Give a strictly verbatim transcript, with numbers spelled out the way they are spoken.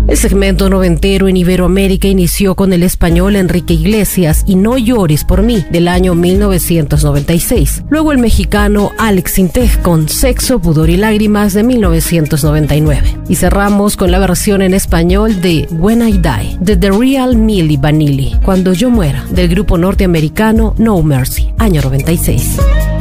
El segmento noventero en Iberoamérica inició con el español Enrique Iglesias y No llores por mí, del año mil novecientos noventa y seis. Luego el mexicano Alex Sintek con Sexo, Pudor y Lágrimas, de mil novecientos noventa y nueve. Y cerramos con la versión en español de When I Die, de The Real Milli Vanilli, Cuando yo muera, del grupo norteamericano No Mercy, año noventa y seis.